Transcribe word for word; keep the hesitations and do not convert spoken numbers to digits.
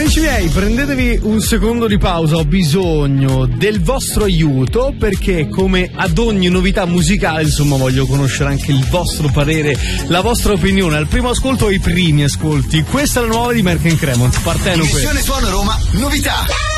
Amici miei, prendetevi un secondo di pausa, ho bisogno del vostro aiuto perché come ad ogni novità musicale, insomma, voglio conoscere anche il vostro parere, la vostra opinione. Al primo ascolto o ai primi ascolti, questa è la nuova di Merck and Cremont, Partenopea. Missione Suono Roma, novità.